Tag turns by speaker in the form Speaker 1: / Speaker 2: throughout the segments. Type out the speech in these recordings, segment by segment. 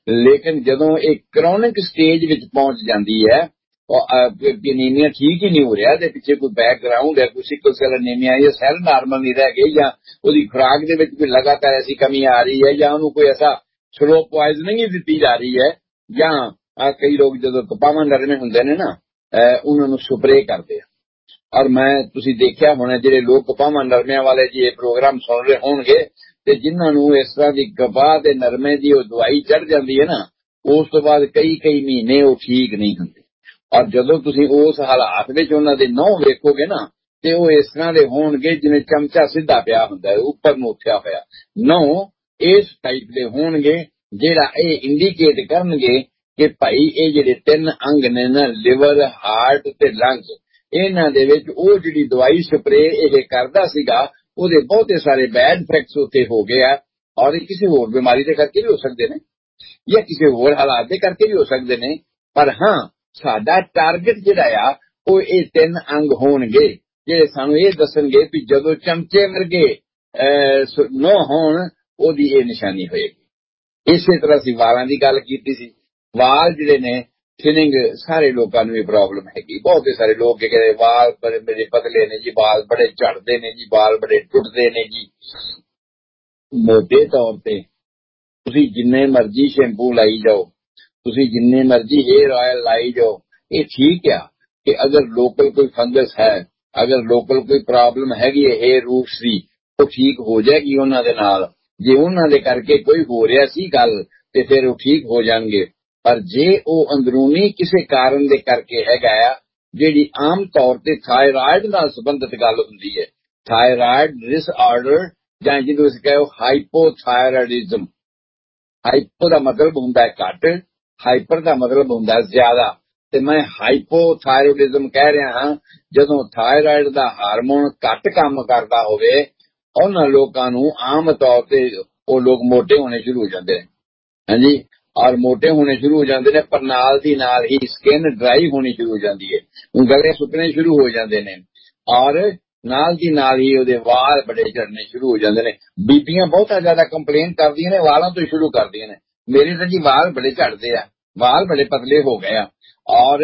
Speaker 1: लेकिन जदों एक क्रॉनिक स्टेज विच पहुंच जाती है, एनीमिया ठीक ही नहीं हो रहा, पिछे कोई बैकग्राउंड है, कोई सिकल सेल एनीमिया या सैल नॉर्मल नहीं रह गए, या उसकी खुराक दे विच कोई लगातार ऐसी कमी आ रही है, या उन्होंने कोई ऐसा स्लो पॉइजनिंग ही दी जा रही है, या कई लोग जो कपावा नरमे होंगे ने ना उन्होंने स्प्रे करते हैं। और मैं तुसी देखिया होना जिहड़े लोग कपावा नरमिया वाले जी ये प्रोग्राम सुन रहे होणगे ते जिन्होंने इस तरह की कपाह ते नरमे की दवाई चढ़ जाती है ना, उस तो बाद कई कई महीने वो ठीक नहीं होंगे। और जदों तुसी उस हालात विच उन्हां दे नौं वेखोगे ना ते वो इस तरह दे होणगे जिवें चमचा सीधा पिया हुंदा है उपर नूं उठिया होया। नौं इस टाइप दे होणगे जिहड़ा ये इंडीकेट करनगे कि भाई ये जिहड़े 3 अंग ने ना लिवर, हार्ट ते लंग्स, इन्हां दे विच ओ जिहड़ी दवाई स्प्रे ये करदा सीगा ਉਹਦੇ ਬਹੁਤੇ ਸਾਰੇ बैड इफेक्ट्स उत्ते हो गए है, और किसी होर बीमारी के करके भी हो सकते हैं या किसी होर हालात के करके भी हो सकते हैं। पर हाँ साडा टारगेट जिहड़ा आ वो ये 3 अंग होणगे जिहड़े सानू ये दसणगे भी जदों चमचे वर्गे नौ होण ओदी ये निशानी होएगी। इसे तरह असीं वालां दी गल कीती सी, वाल जिहड़े ने थिनिंग सारे लोगों को प्रॉब्लम हैगी, बहुत सारे लोग कहते वाल बड़े मेरे पतले ने जी, बाल बड़े झड़ते ने जी, बाल बड़े टुटते ने जी। मोटे तौर पे तुसी जिन्ने मर्जी शैंपू लाई जाओ, तुसी जिन्ने मर्जी हेयर ऑयल लाई जाओ, ये ठीक है कि अगर लोकल कोई फंगस है, अगर लोकल कोई प्रॉब्लम हैगी है हेयर रूट्स की, तो ठीक हो जाएगी उन्हां दे नाल। जे उन्हां दे करके कोई हो रहा सी गल ते फिर वो ठीक हो जाएंगे। पर जे वो अंदरूनी किसी कारण दे करके हैगा आ, जिहड़ी आम तौर ते थायराइड नाल संबंधित गल हुंदी है, थायराइड डिसऑर्डर जां जिहनूं असीं कहो हाइपोथायराइडिज्म। हाइपो का मतलब हुंदा है घट, हाइपर का मतलब हुंदा है ज्यादा, ते मैं हाइपोथायराइडिज्म कह रहा हां जदों थायराइड का हार्मोन घट काम करदा होवे उन्हां लोकां नूं आम तौर ते वो लोग मोटे होने शुरू हो जाते हैं। हाँ जी, और मोटे होने शुरू हो जाते हैं, पर नाल दी नाल ही स्किन ड्राई होनी शुरू हो जाती है, गले सुकने शुरू हो जाते हैं, और नाल दी नाल ही उहदे वाल बड़े झड़ने शुरू हो जाते हैं। बीबियां बहुत ज्यादा कंप्लेन करदियां ने वालों तो शुरू करदियां ने, मेरे तो जी वाल बड़े झड़ते आ, वाल बड़े पतले हो गए आ। और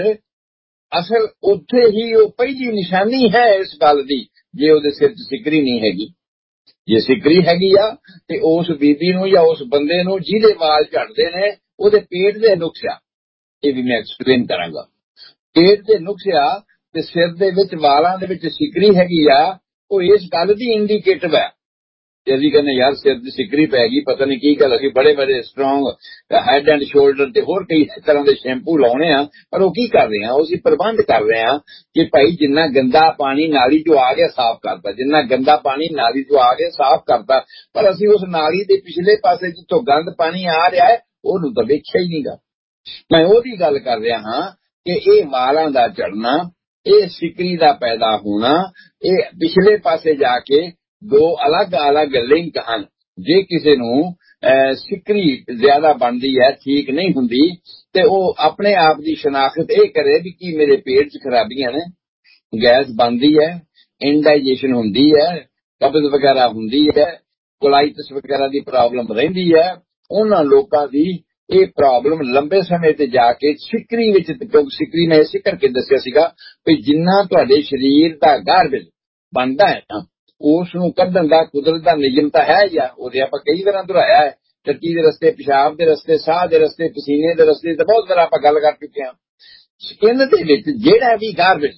Speaker 1: असल उत्थे ही वो पहली निशानी है इस गल दी, जे उहदे सिर च सिकरी नहीं हैगी। जे सिकरी हैगी आ ते उस बीबी नूं या उस बंदे नूं जिहदे वाल झड़दे ने ਉਹਦੇ पेट दे नुक्स आ, ਇਹ ਵੀ मैं एक्सप्लेन करांगा। पेट दे नुक्स आ ते सिर दे विच वालां दे विच सिकरी हैगी आ, ਉਹ इस गल दी इंडीकेटिव है। जे असीं कहने यार सिर दी सिकरी पै गई, पता नहीं की गल, असीं बड़े बड़े स्ट्रोंग हैड एंड शोल्डर ते होर कई तरह के शैंपू लाने आ, पर वो की कर रहे हैं, उसी प्रबंध कर रहे हैं कि भाई जिन्ना गंदा पानी नाली चो आ गया साफ करता, जिन्ना गंदा पानी नाली चो आ गया साफ करता, पर असीं उस नाली के पिछले पासे जिथों गंद पानी आ रहा है ਉਹਨੂੰ ਤਾਂ ਵੇਖਿਆ ਹੀ ਨਹੀਂਗਾ। मैं ਉਹਦੀ ਗੱਲ कर रहा हाँ कि ਇਹ ਵਾਲਾਂ ਦਾ ਝੜਨਾ, ਇਹ ਸਿਕਰੀ ਦਾ पैदा होना, ਇਹ पिछले पासे जाके दो अलग अलग लिंक हैं। जे किसी नूं सिकरी ज्यादा बनती है, ठीक नहीं हुंदी, ते वो अपने आप की शनाख्त ये करे भी कि मेरे पेट च खराबियां ने, गैस बनती है, इंडाइजेशन हुंदी है, कब्ज वगैरह हुंदी है, कोलाइटिस वगैरह की प्रॉब्लम रहिंदी है। उन्हां लोकां दी ਇਹ प्रॉब्लम लंबे समय ते जाके सिकरी विच, क्योंकि सिकरी मैं इसे करके दस्सिया सीगा भी जिन्ना तुहाडे शरीर दा गार्बेज बनदा है ना उस नूं कढण दा कुदरत दा नियम तां है ही आ। ਉਹਦੇ ਆਪਾਂ कई तरह दोहराया है, टट्टी दे रस्ते, पेशाब दे रस्ते, साह दे रस्ते, पसीने दे रस्ते, ते बहुत बार ਆਪਾਂ गल कर चुके हां। स्किन दे विच ਜਿਹੜਾ भी गार्बेज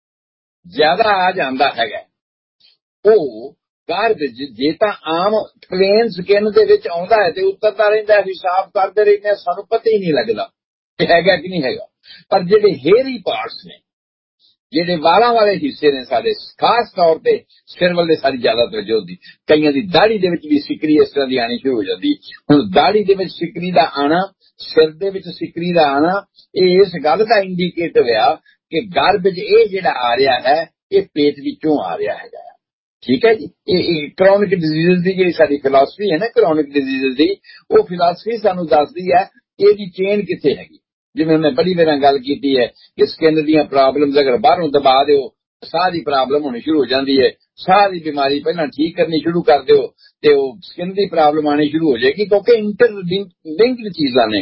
Speaker 1: ज्यादा आ जांदा हैगा ਉਹ गार्बेज जे तां आम प्लेन स्किन दे विच आउंदा है ते उतरदा रहिंदा, असीं साफ करदे रहिंदे हां, सानूं पता ही नहीं लगदा कि हैगा कि नहीं हैगा। पर जिहड़े हेयरी पार्ट्स ने, जिहड़े वालां वाले हिस्से ने साडे, खास तौर ते सिर वाले सारी ज्यादा तवज्जो होंदी, कईयां दी दाढ़ी दे विच भी सिकरी इस तरह दी आनी शुरू हो जांदी। हुण दाढ़ी दे विच सिकरी दा आना, सिर दे विच सिकरी दा आना, ਇਹ इस गल दा इंडीकेटिव आ कि गार्बेज ਇਹ ਜਿਹੜਾ आ रहा है ਇਹ पेट विचों आ रहा हैगा। ठीक है जी, क्रॉनिक डिजीज की जी साडी फिलासफी है ना, क्रॉनिक डिजीज की वो फिलासफी सानू दसदी है कि इसकी चेन कित्थे हैगी। जिवें मैं बड़ी बार गल कीती है कि स्किन दी प्रॉब्लम्स अगर बाहरों दबा दो, साह की प्रॉब्लम होनी शुरू हो जाती है, साह की बीमारी पहला ठीक करनी शुरू कर दो तो स्किन की प्रॉब्लम आनी शुरू हो जाएगी, क्योंकि इंटरलिंक्ड चीज़ां ने।